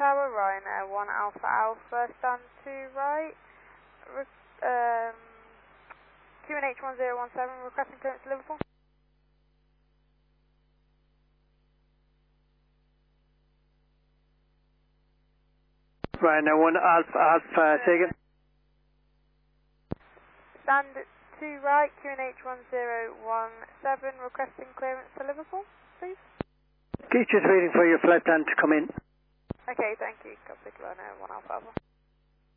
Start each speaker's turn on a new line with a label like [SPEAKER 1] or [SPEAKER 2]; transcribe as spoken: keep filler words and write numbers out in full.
[SPEAKER 1] Tower, Ryanair one Alpha Alpha, stand to right. Re um, Q N H one zero one seven, requesting clearance to Liverpool.
[SPEAKER 2] Ryanair one Alpha Alpha, take it.
[SPEAKER 1] Stand to right, Q N H one zero one seven, requesting clearance to Liverpool, please.
[SPEAKER 2] Just waiting for your flight plan to come in.
[SPEAKER 1] Okay, thank you. Copy, Ryanair one Alpha Alpha.